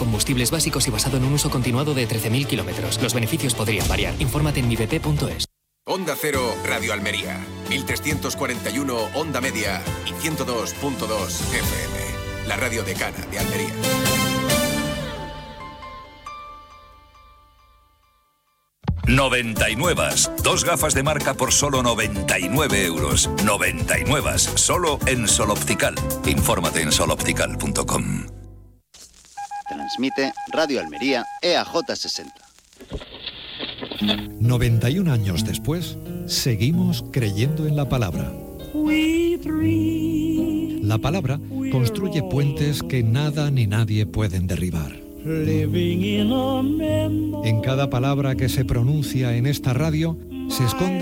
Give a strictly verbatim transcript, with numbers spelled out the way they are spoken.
combustibles básicos y basado en un uso continuado de trece mil kilómetros. Los beneficios podrían variar. Infórmate en mi b p punto es. Onda Cero, Radio Almería. mil trescientos cuarenta y uno Onda Media y ciento dos punto dos F M. La radio decana de Almería. noventa y nueve. Dos gafas de marca por solo noventa y nueve euros. noventa y nueve. Solo en Sol Optical. Infórmate en sol optical punto com. Transmite Radio Almería E A J sesenta. noventa y un años después, seguimos creyendo en la palabra. La palabra construye puentes que nada ni nadie pueden derribar. En cada palabra que se pronuncia en esta radio se esconde